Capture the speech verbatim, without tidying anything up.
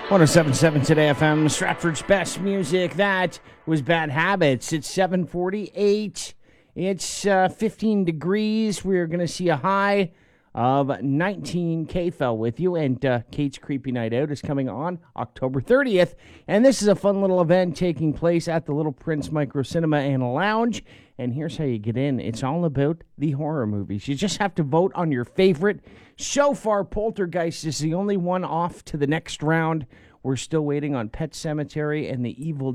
one oh seven point seven Today F M, Stratford's best music. That was Bad Habits. It's seven forty-eight. It's uh, fifteen degrees. We're going to see a high of nineteen. K fell with you, and uh, Kate's Creepy Night Out is coming on October thirtieth. And this is a fun little event taking place at the Little Prince Micro Cinema and Lounge. And here's how you get in. It's all about the horror movies. You just have to vote on your favorite. So far, Poltergeist is the only one off to the next round. We're still waiting on Pet Sematary and The Evil